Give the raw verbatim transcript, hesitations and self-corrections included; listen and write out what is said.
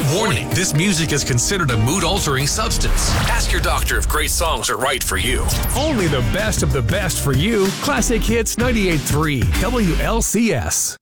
Warning, this music is considered a mood-altering substance. Ask your doctor if great songs are right for you. Only the best of the best for you. Classic Hits ninety-eight point three W L C S.